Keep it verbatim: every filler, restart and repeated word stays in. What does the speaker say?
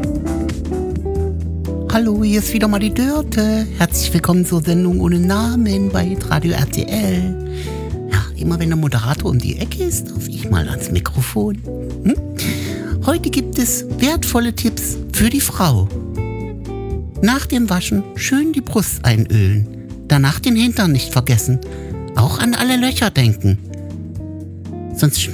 Hallo, hier ist wieder mal die Dörte. Herzlich willkommen zur Sendung ohne Namen bei Radio R T L. Ja, immer wenn der Moderator um die Ecke ist, darf ich mal ans Mikrofon. Hm? Heute gibt es wertvolle Tipps für die Frau. Nach dem Waschen schön die Brust einölen. Danach den Hintern nicht vergessen. Auch an alle Löcher denken. Sonst